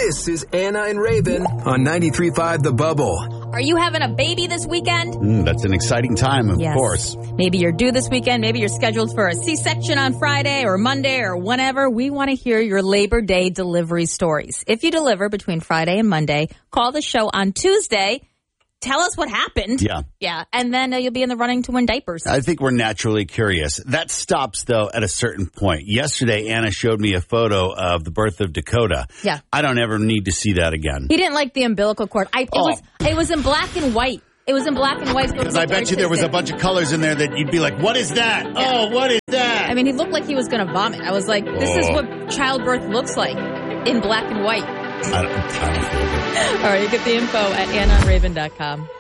This is Anna and Raven on 93.5 The Bubble. Are you having a baby this weekend? That's an exciting time, of course. Maybe you're due this weekend. Maybe you're scheduled for a C-section on Friday or Monday or whenever. We want to hear your Labor Day delivery stories. If you deliver between Friday and Monday, call the show on Tuesday. Tell us what happened. Yeah. And then you'll be in the running to win diapers. I think we're naturally curious. That stops, though, at a certain point. Yesterday, Anna showed me a photo of the birth of Dakota. Yeah. I don't ever need to see that again. He didn't like the umbilical cord. It was in black and white. It was in black and white. Because I bet you there was a bunch of colors in there that you'd be like, what is that? Yeah. Oh, what is that? I mean, he looked like he was going to vomit. I was like, this is what childbirth looks like in black and white. I don't feel good. All right, you get the info at AnnaandRaven.com.